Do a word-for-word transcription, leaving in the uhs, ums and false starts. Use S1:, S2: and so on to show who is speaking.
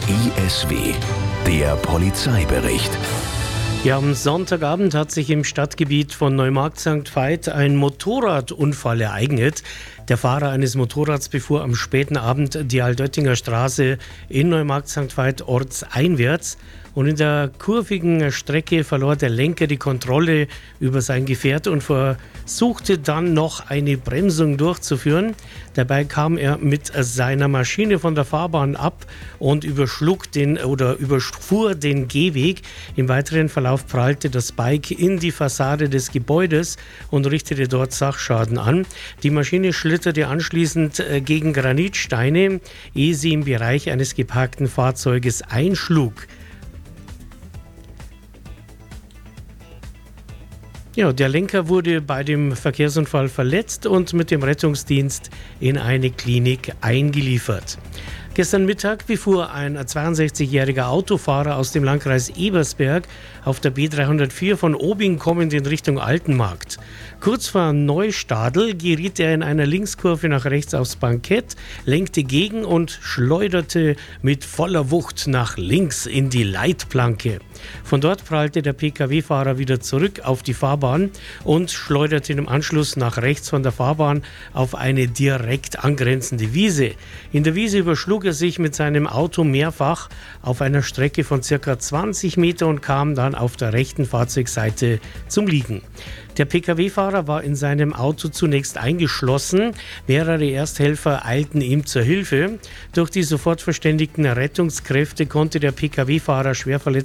S1: I S W, der Polizeibericht.
S2: Ja, am Sonntagabend hat sich im Stadtgebiet von Neumarkt Sankt Veit ein Motorradunfall ereignet. Der Fahrer eines Motorrads befuhr am späten Abend die Altöttinger Straße in Neumarkt Sankt Veit ortseinwärts. Und in der kurvigen Strecke verlor der Lenker die Kontrolle über sein Gefährt und versuchte dann noch eine Bremsung durchzuführen. Dabei kam er mit seiner Maschine von der Fahrbahn ab und überschlug den oder überfuhr den Gehweg. Im weiteren Verlauf prallte das Bike in die Fassade des Gebäudes und richtete dort Sachschaden an. Die Maschine schlitterte anschließend gegen Granitsteine, ehe sie im Bereich eines geparkten Fahrzeuges einschlug. Ja, der Lenker wurde bei dem Verkehrsunfall verletzt und mit dem Rettungsdienst in eine Klinik eingeliefert. Gestern Mittag befuhr ein zweiundsechzigjähriger Autofahrer aus dem Landkreis Ebersberg auf der B dreihundertvier von Obing kommend in Richtung Altenmarkt. Kurz vor Neustadl geriet er in einer Linkskurve nach rechts aufs Bankett, lenkte gegen und schleuderte mit voller Wucht nach links in die Leitplanke. Von dort prallte der Pkw-Fahrer wieder zurück auf die Fahrbahn und schleuderte im Anschluss nach rechts von der Fahrbahn auf eine direkt angrenzende Wiese. In der Wiese überschlug er sich mit seinem Auto mehrfach auf einer Strecke von circa zwanzig Meter und kam dann auf der rechten Fahrzeugseite zum Liegen. Der Pkw-Fahrer war in seinem Auto zunächst eingeschlossen. Mehrere Ersthelfer eilten ihm zur Hilfe. Durch die sofort verständigten Rettungskräfte konnte der Pkw-Fahrer schwer verletzt